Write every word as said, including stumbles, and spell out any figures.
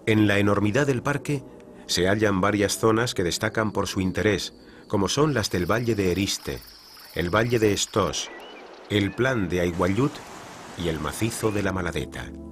En la enormidad del parque se hallan varias zonas que destacan por su interés, como son las del Valle de Eriste, el Valle de Estos, el Plan de Aiguallut y el Macizo de la Maladeta.